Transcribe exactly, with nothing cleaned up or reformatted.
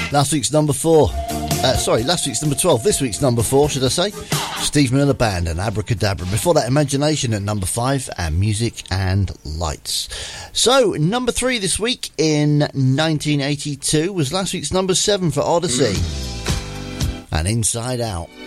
Last week's number four. Uh, sorry, last week's number twelve. This week's number four, should I say? Steve Miller Band and Abracadabra. Before that, Imagination at number five and Music and Lights. So, number three this week in nineteen eighty-two was last week's number seven for Odyssey and Inside Out.